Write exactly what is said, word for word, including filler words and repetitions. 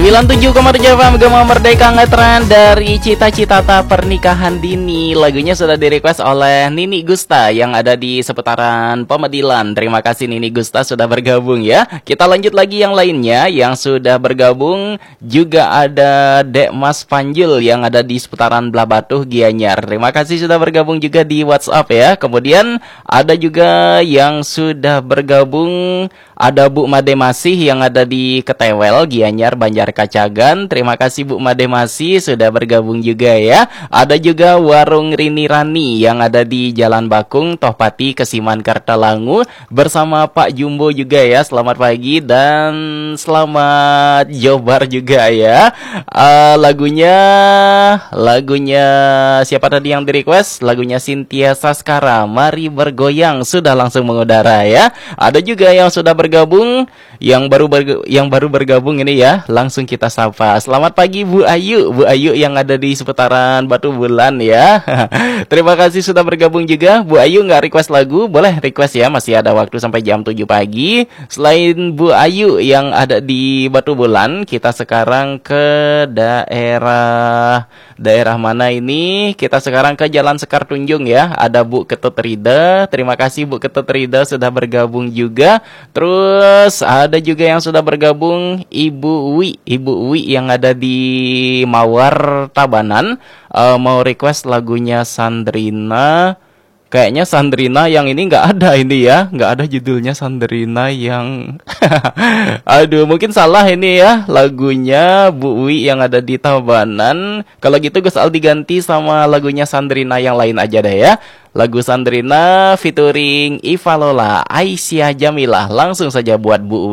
sembilan puluh tujuh koma tujuh F M Gema Merdeka ngetren dari Cita-Cita Tak Pernikahan Dini. Lagunya sudah direquest oleh Nini Gusta yang ada di seputaran Pemedilan. Terima kasih Nini Gusta sudah bergabung ya. Kita lanjut lagi yang lainnya yang sudah bergabung. Juga ada Dek Mas Panjul yang ada di seputaran Blabatuh Gianyar. Terima kasih sudah bergabung juga di WhatsApp ya. Kemudian ada juga yang sudah bergabung, ada Bu Made Masih yang ada di Ketewel, Gianyar, Banjar Kacagan. Terima kasih Bu Made Masih sudah bergabung juga ya. Ada juga Warung Rini Rani yang ada di Jalan Bakung, Tohpati, Kesiman, Kartalangu bersama Pak Jumbo juga ya. Selamat pagi dan selamat Jobar juga ya. Uh, lagunya lagunya siapa tadi yang di request? Lagunya Cynthia Saskara, Mari Bergoyang, sudah langsung mengudara ya. Ada juga yang sudah bergabung, yang baru berg yang baru bergabung ini ya, langsung kita sapa. Selamat pagi Bu Ayu, Bu Ayu yang ada di seputaran Batu Bulan ya. Terima kasih sudah bergabung juga. Bu Ayu nggak request lagu, boleh request ya, masih ada waktu sampai jam tujuh pagi. Selain Bu Ayu yang ada di Batu Bulan, kita sekarang ke daerah daerah mana ini? Kita sekarang ke Jalan Sekar Tunjung ya. Ada Bu Ketut Rida. Terima kasih Bu Ketut Rida sudah bergabung juga. Terus ada juga yang sudah bergabung Ibu Wi, Ibu Wi yang ada di Mawar Tabanan, uh, mau request lagunya Sandrina. Kayaknya Sandrina yang ini nggak ada ini ya, nggak ada judulnya Sandrina yang aduh mungkin salah ini ya lagunya Bu Wi yang ada di Tabanan. Kalau gitu Gus Al diganti sama lagunya Sandrina yang lain aja deh ya. Lagu Sandrina featuring Iva Lola, Aisyah Jamilah, langsung saja buat Bu Wi.